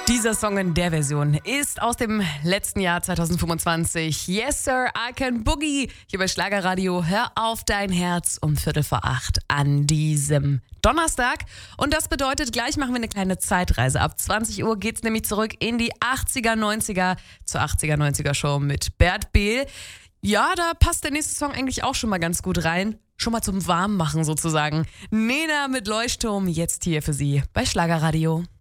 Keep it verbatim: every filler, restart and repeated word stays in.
Dieser Song in der Version ist aus dem letzten Jahr zwanzig fünfundzwanzig. Yes, Sir, I Can Boogie. Hier bei Schlagerradio. Hör auf dein Herz um Viertel vor acht an diesem Donnerstag. Und das bedeutet, gleich machen wir eine kleine Zeitreise. Ab zwanzig Uhr geht's nämlich zurück in die achtziger, neunziger zur achtziger, neunziger Show mit Bert Behl. Ja, da passt der nächste Song eigentlich auch schon mal ganz gut rein. Schon mal zum Warmmachen sozusagen. Nena mit Leuchtturm, jetzt hier für Sie bei Schlagerradio.